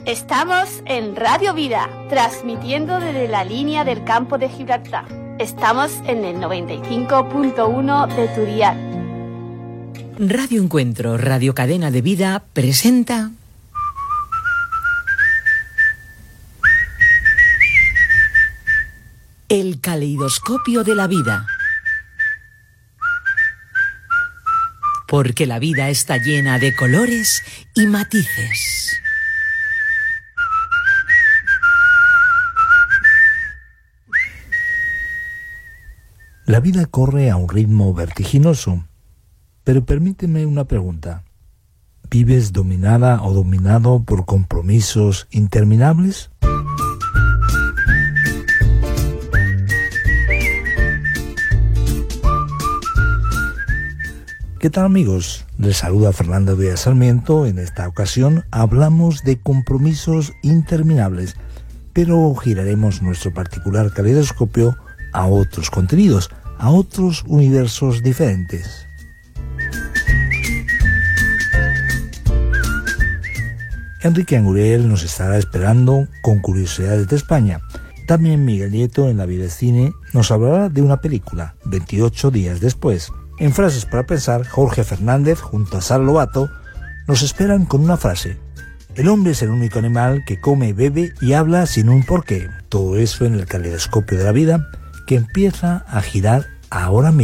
Estamos en Radio Vida, transmitiendo desde la línea del campo de Gibraltar. Estamos en el 95.1 de tu dial. Radio Encuentro, Radio Cadena de Vida, presenta... El caleidoscopio de la vida. Porque la vida está llena de colores y matices. La vida corre a un ritmo vertiginoso, pero permíteme una pregunta. ¿Vives dominada o dominado por compromisos interminables? ¿Qué tal, amigos? Les saluda Fernando Díaz Sarmiento. En esta ocasión hablamos de compromisos interminables, pero giraremos nuestro particular caleidoscopio a otros contenidos, a otros universos diferentes. Enrique Anguriel nos estará esperando con curiosidades de España. También Miguel Nieto, en La Vida Cine, nos hablará de una película, 28 días después. En Frases para Pensar, Jorge Fernández, junto a Sara Lobato, nos esperan con una frase. El hombre es el único animal que come, bebe y habla sin un porqué. Todo eso en el caleidoscopio de la vida, que empieza a girar ahora mismo.